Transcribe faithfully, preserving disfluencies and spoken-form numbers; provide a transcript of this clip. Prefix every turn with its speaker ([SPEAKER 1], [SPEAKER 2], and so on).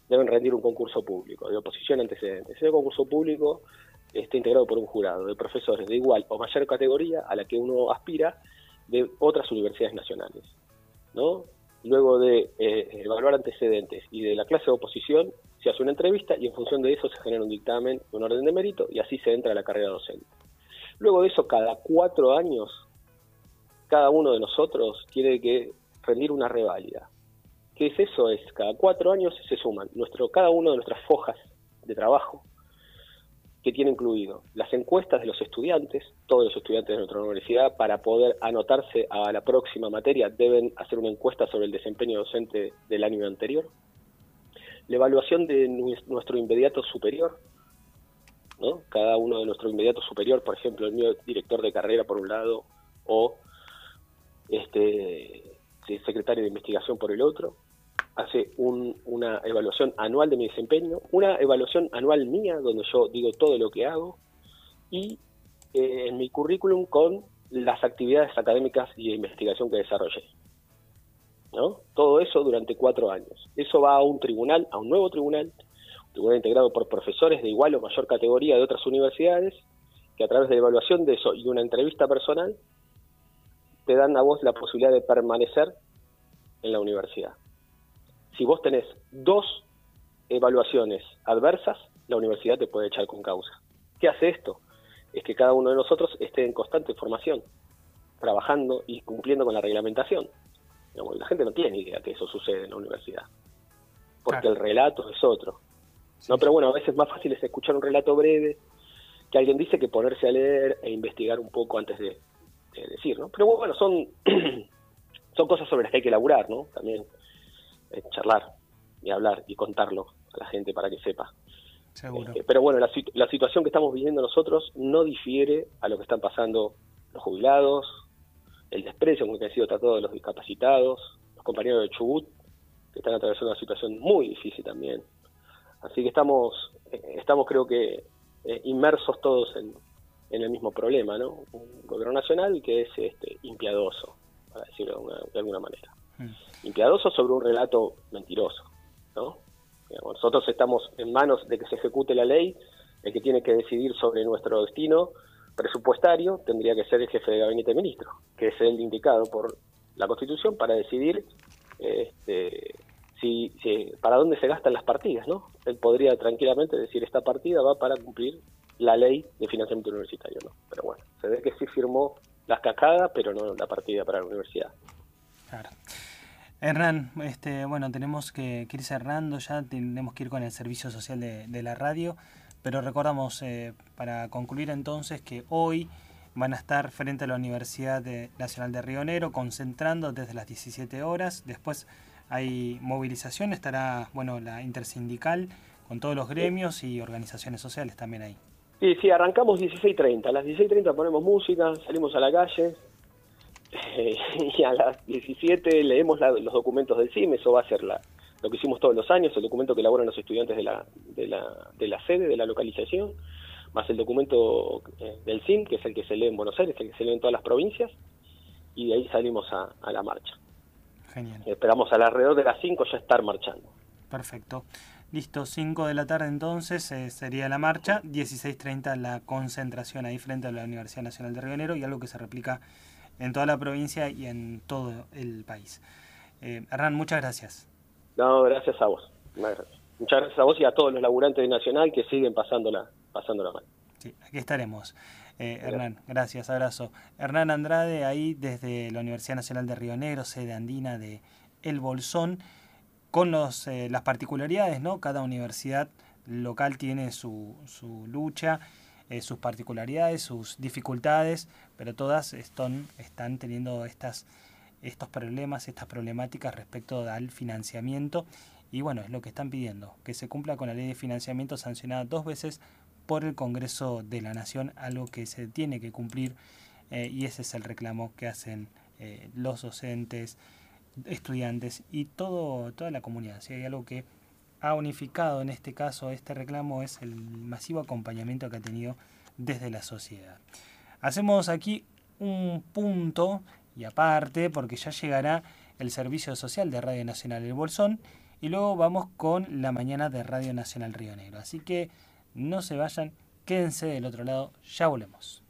[SPEAKER 1] deben rendir un concurso público de oposición antecedentes. Ese concurso público está integrado por un jurado de profesores de igual o mayor categoría a la que uno aspira de otras universidades nacionales, ¿no? Luego de eh, evaluar antecedentes y de la clase de oposición, se hace una entrevista y en función de eso se genera un dictamen, un orden de mérito, y así se entra a la carrera docente. Luego de eso, cada cuatro años, cada uno de nosotros tiene que rendir una reválida. ¿Qué es eso? Es cada cuatro años se suman nuestro, cada uno de nuestras fojas de trabajo, que tiene incluido las encuestas de los estudiantes. Todos los estudiantes de nuestra universidad, para poder anotarse a la próxima materia, deben hacer una encuesta sobre el desempeño docente del año anterior. La evaluación de nuestro inmediato superior, ¿no? Cada uno de nuestro inmediato superior, por ejemplo, el mío director de carrera por un lado, o este secretario de investigación por el otro, hace un, una evaluación anual de mi desempeño, una evaluación anual mía, donde yo digo todo lo que hago, y eh, en mi currículum con las actividades académicas y de investigación que desarrollé, ¿no? Todo eso durante cuatro años. Eso va a un tribunal, a un nuevo tribunal, un tribunal integrado por profesores de igual o mayor categoría de otras universidades, que a través de la evaluación de eso y una entrevista personal, te dan a vos la posibilidad de permanecer en la universidad. Si vos tenés dos evaluaciones adversas, la universidad te puede echar con causa. ¿Qué hace esto? Es que cada uno de nosotros esté en constante formación, trabajando y cumpliendo con la reglamentación. Digamos, la gente no tiene idea que eso sucede en la universidad, porque claro, el relato es otro. Sí, no, pero bueno, a veces más fácil es escuchar un relato breve que alguien dice que ponerse a leer e investigar un poco antes de, de decir, ¿no? Pero bueno, son, son cosas sobre las que hay que elaborar, ¿no? También eh, charlar y hablar y contarlo a la gente para que sepa.
[SPEAKER 2] Seguro.
[SPEAKER 1] Eh, pero bueno, la, la situación que estamos viviendo nosotros no difiere a lo que están pasando los jubilados, el desprecio con que han sido tratados los discapacitados, los compañeros de Chubut, que están atravesando una situación muy difícil también. Así que estamos, eh, estamos creo que eh, inmersos todos en, en el mismo problema, ¿no? Un gobierno nacional que es este, impiadoso, para decirlo de, una, de alguna manera. Mm. Impiadoso sobre un relato mentiroso, ¿no? Digamos, nosotros estamos en manos de que se ejecute la ley. El que tiene que decidir sobre nuestro destino presupuestario tendría que ser el jefe de gabinete de ministros, que es el indicado por la Constitución para decidir este, si, si para dónde se gastan las partidas, ¿no? Él podría tranquilamente decir, esta partida va para cumplir la ley de financiamiento universitario, ¿no? Pero bueno, se ve que sí firmó las cascadas, pero no la partida para la universidad.
[SPEAKER 2] Claro. Hernán, este, bueno, tenemos que, que ir cerrando ya, tenemos que ir con el servicio social de, de la radio, pero recordamos, eh, para concluir entonces, que hoy van a estar frente a la Universidad de, Nacional de Río Negro, concentrando desde las diecisiete horas, después hay movilización, estará, bueno, la intersindical, con todos los gremios y organizaciones sociales también ahí.
[SPEAKER 1] Sí, sí, arrancamos dieciséis treinta, a las dieciséis treinta ponemos música, salimos a la calle, Eh, y a las diecisiete leemos la, los documentos del C I M. Eso va a ser la, lo que hicimos todos los años, el documento que elaboran los estudiantes de la, de la, de la sede, de la localización, más el documento eh, del C I M, que es el que se lee en Buenos Aires, el que se lee en todas las provincias, y de ahí salimos a, a la marcha.
[SPEAKER 2] Genial.
[SPEAKER 1] Esperamos alrededor de las cinco ya estar marchando.
[SPEAKER 2] Perfecto. Listo, cinco de la tarde entonces eh, sería la marcha, dieciséis treinta la concentración ahí frente a la Universidad Nacional de Río Negro, y algo que se replica en toda la provincia y en todo el país. Eh, Hernán, muchas gracias.
[SPEAKER 1] No, gracias a vos. Muchas gracias a vos y a todos los laburantes de Nacional que siguen pasándola, pasándola mal.
[SPEAKER 2] Sí, aquí estaremos. Eh, Hernán, gracias, abrazo. Hernán Andrade, ahí desde la Universidad Nacional de Río Negro, sede andina de El Bolsón, con los, eh, las particularidades, ¿no? Cada universidad local tiene su, su lucha, Eh, sus particularidades, sus dificultades, pero todas están, están teniendo estas, estos problemas, estas problemáticas respecto al financiamiento, y bueno, es lo que están pidiendo, que se cumpla con la ley de financiamiento sancionada dos veces por el Congreso de la Nación, algo que se tiene que cumplir, eh, y ese es el reclamo que hacen eh, los docentes, estudiantes y todo, toda la comunidad. Si hay algo que ha unificado en este caso este reclamo, es el masivo acompañamiento que ha tenido desde la sociedad. Hacemos aquí un punto y aparte, porque ya llegará el servicio social de Radio Nacional El Bolsón, y luego vamos con la mañana de Radio Nacional Río Negro. Así que no se vayan, quédense del otro lado, ya volvemos.